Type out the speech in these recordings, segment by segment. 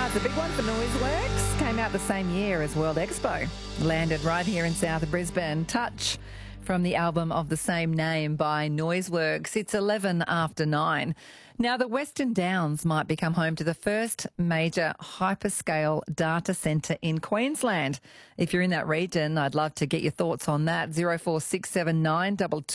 it's a big one for Noiseworks. Came out the same year as World Expo. Landed right here in south Brisbane. Touch from the album of the same name by Noiseworks. It's 11 after 9. Now, the Western Downs might become home to the first major hyperscale data centre in Queensland. If you're in that region, I'd love to get your thoughts on that. 04679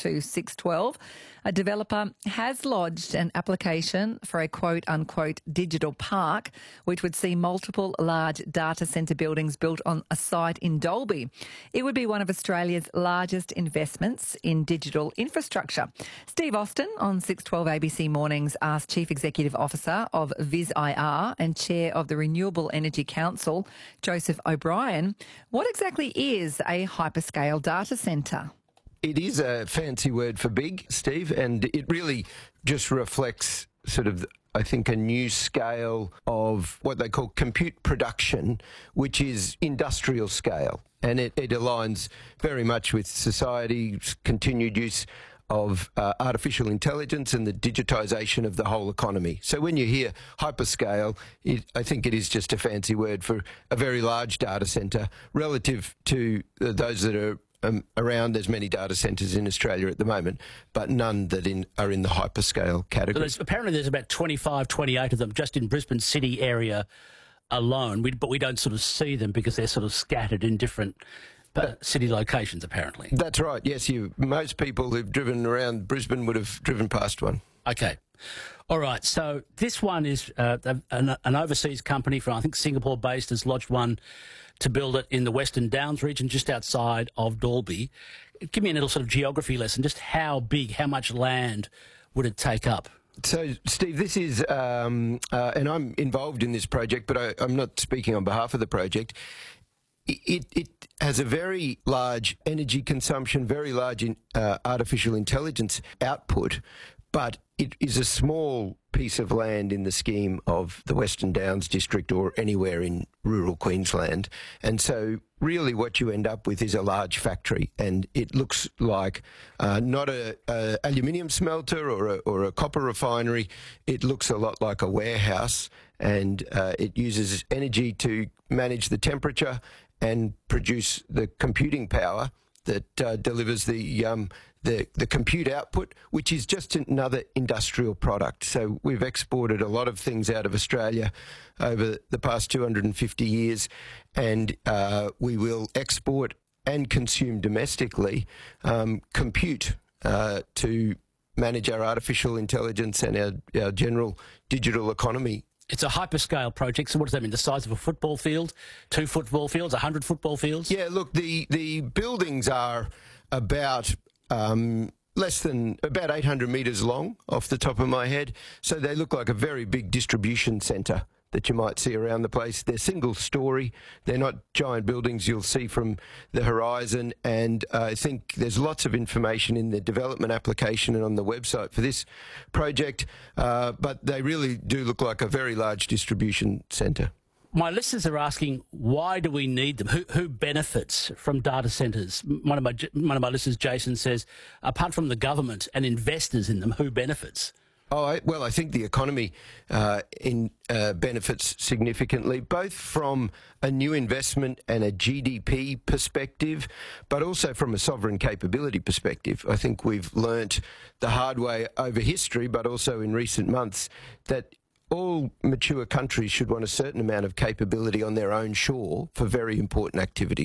22612. A developer has lodged an application for a quote-unquote digital park, which would see multiple large data centre buildings built on a site in Dalby. It would be one of Australia's largest investments in digital infrastructure. Steve Austin on 612 ABC Mornings asked Chief Executive Officer of VisIR and Chair of the Renewable Energy Council, Joseph O'Brien, what exactly is a hyperscale data centre? It is a fancy word for big, Steve, and it really just reflects sort of, I think, a new scale of what they call compute production, which is industrial scale. And it aligns very much with society's continued use of artificial intelligence and the digitisation of the whole economy. So when you hear hyperscale, I think it is just a fancy word for a very large data centre relative to those that are around. There's many data centres in Australia at the moment, but none that are in the hyperscale category. So apparently there's about 25, 28 of them just in Brisbane city area alone, but we don't sort of see them because they're sort of scattered in different city locations, apparently. That's right, yes. Most people who've driven around Brisbane would have driven past one. Okay. All right, so this one is an overseas company from, I think, Singapore-based, has lodged one to build it in the Western Downs region, just outside of Dalby. Give me a little sort of geography lesson, just how big, how much land would it take up? So, Steve, this is, and I'm involved in this project, but I'm not speaking on behalf of the project. It has a very large energy consumption, very large artificial intelligence output, but it is a small piece of land in the scheme of the Western Downs district or anywhere in rural Queensland. And so really what you end up with is a large factory, and it looks like not a aluminium smelter or a copper refinery. It looks a lot like a warehouse, and it uses energy to manage the temperature and produce the computing power that delivers the compute output, which is just another industrial product. So we've exported a lot of things out of Australia over the past 250 years, and we will export and consume domestically compute to manage our artificial intelligence and our general digital economy. It's a hyperscale project, so what does that mean? The size of a football field, 2 football fields, 100 football fields? Yeah, look, the buildings are about less than about 800 metres long off the top of my head, so they look like a very big distribution centre that you might see around the place. They're single story, they're not giant buildings you'll see from the horizon, and I think there's lots of information in the development application and on the website for this project, but they really do look like a very large distribution centre. My listeners are asking, why do we need them? Who benefits from data centres? One of my listeners, Jason, says, apart from the government and investors in them, who benefits? Well, I think the economy benefits significantly, both from a new investment and a GDP perspective, but also from a sovereign capability perspective. I think we've learnt the hard way over history, but also in recent months, that all mature countries should want a certain amount of capability on their own shore for very important activities.